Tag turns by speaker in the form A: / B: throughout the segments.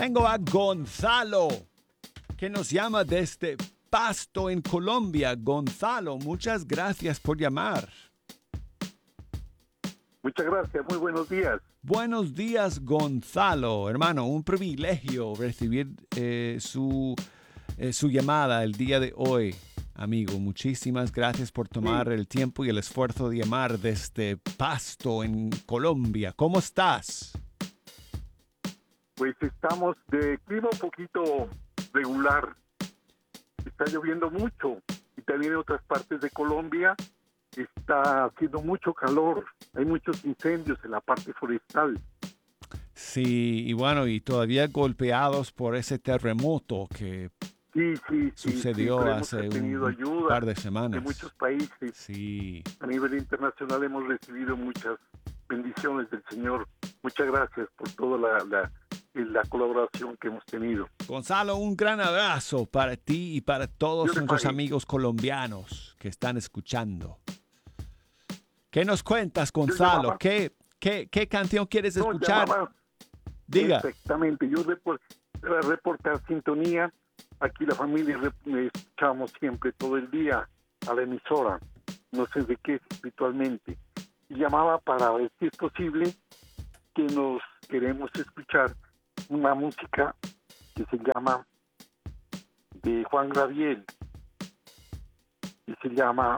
A: Tengo a Gonzalo, que nos llama desde Pasto, en Colombia. Gonzalo, muchas gracias por llamar.
B: Muchas gracias, muy buenos días.
A: Buenos días, Gonzalo. Hermano, un privilegio recibir su llamada el día de hoy. Amigo, muchísimas gracias por tomar el tiempo y el esfuerzo de llamar desde Pasto, en Colombia. ¿Cómo estás?
B: Pues estamos de clima un poquito regular. Está lloviendo mucho y también en otras partes de Colombia está haciendo mucho calor. Hay muchos incendios en la parte forestal.
A: Sí, y bueno, y todavía golpeados por ese terremoto que sucedió
B: pero hemos
A: hace
B: tenido
A: un
B: ayuda
A: par de semanas.
B: de muchos países.
A: Sí.
B: A nivel internacional hemos recibido muchas bendiciones del Señor. Muchas gracias por toda la colaboración que hemos tenido.
A: Gonzalo, un gran abrazo para ti y para todos
B: Dios le
A: nuestros
B: pague.
A: amigos colombianos que están escuchando. ¿Qué nos cuentas,
B: Yo
A: Gonzalo?
B: llamaba-
A: ¿Qué canción quieres
B: No,
A: escuchar?
B: llamaba-
A: Diga.
B: Exactamente, yo reportar sintonía. Aquí la familia escuchamos siempre todo el día a la emisora, no sé de qué espiritualmente. Y llamaba para ver si es posible que nos queremos escuchar una música que se llama de Juan Gabriel, que se llama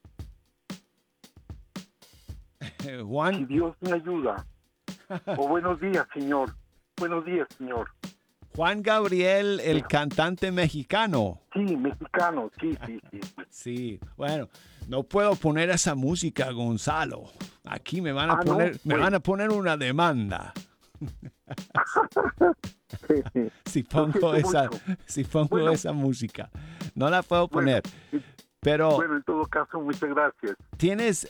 B: Si
A: Juan,
B: Dios me ayuda, o Buenos días, Señor. Buenos días, Señor.
A: Juan Gabriel, el
B: Sí.
A: cantante mexicano.
B: Sí, mexicano, sí.
A: Sí, bueno, no puedo poner esa música, Gonzalo. Aquí me van a
B: ¿no?
A: poner, me
B: Bueno.
A: van a poner una demanda si pongo
B: siento
A: esa,
B: mucho.
A: si pongo
B: Bueno.
A: esa música. No la puedo
B: Bueno,
A: poner. Pero
B: Bueno, en todo caso, muchas gracias.
A: tienes,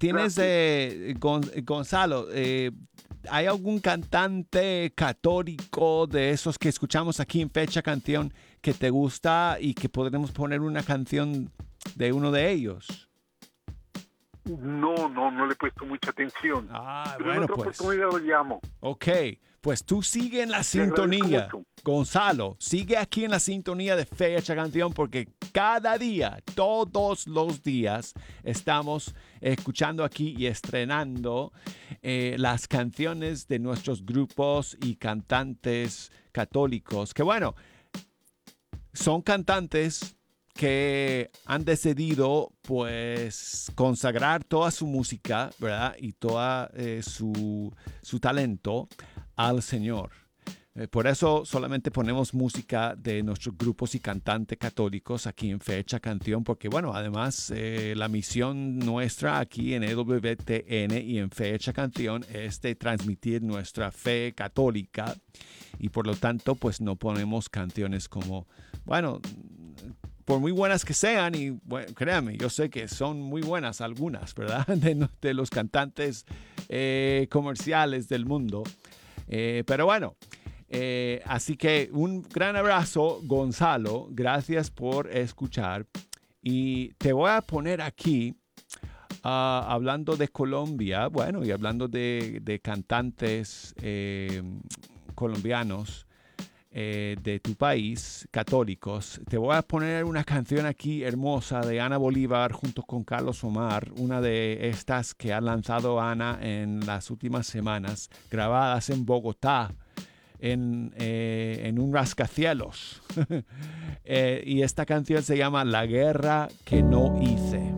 A: Gonzalo, ¿hay algún cantante católico de esos que escuchamos aquí en Fecha Canción que te gusta y que podremos poner una canción de uno de ellos?
B: No le he puesto mucha atención.
A: Ah,
B: Pero en
A: bueno,
B: otra
A: pues.
B: oportunidad lo llamo.
A: Ok, pues tú sigue en la
B: Te agradezco
A: sintonía.
B: mucho.
A: Gonzalo, sigue aquí en la sintonía de Fecha Canción porque cada día, todos los días, estamos escuchando aquí y estrenando las canciones de nuestros grupos y cantantes católicos. Que bueno, son cantantes que han decidido pues consagrar toda su música, ¿verdad? Y toda su talento al Señor. Por eso solamente ponemos música de nuestros grupos y cantantes católicos aquí en Fecha Canción, porque bueno, además la misión nuestra aquí en EWTN y en Fecha Canción es de transmitir nuestra fe católica y por lo tanto pues no ponemos canciones como, bueno, por muy buenas que sean, y bueno, créanme, yo sé que son muy buenas algunas, ¿verdad? De los cantantes comerciales del mundo. Pero bueno, así que un gran abrazo, Gonzalo. Gracias por escuchar. Y te voy a poner aquí, hablando de Colombia, bueno, y hablando de cantantes colombianos. De tu país, católicos, te voy a poner una canción aquí hermosa de Ana Bolívar junto con Carlos Omar, una de estas que ha lanzado Ana en las últimas semanas, grabadas en Bogotá, en un rascacielos. Y esta canción se llama La guerra que no hice.